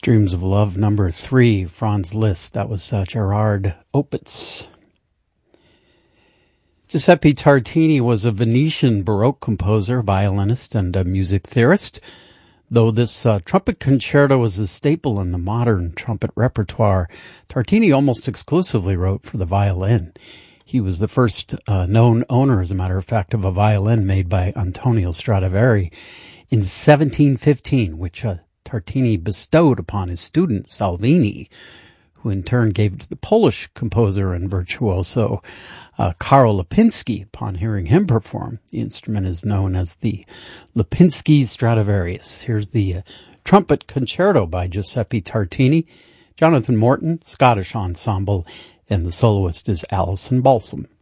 Dreams of Love, number 3, Franz Liszt. That was Gerard Opitz. Giuseppe Tartini was a Venetian Baroque composer, violinist, and a music theorist. Though this trumpet concerto was a staple in the modern trumpet repertoire, Tartini almost exclusively wrote for the violin. He was the first known owner, as a matter of fact, of a violin made by Antonio Stradivari in 1715, which Tartini bestowed upon his student Salvini, who in turn gave it to the Polish composer and virtuoso Karol Lipinski upon hearing him perform. The instrument is known as the Lipinski Stradivarius. Here's the trumpet concerto by Giuseppe Tartini, Jonathan Morton, Scottish ensemble, and the soloist is Alison Balsam.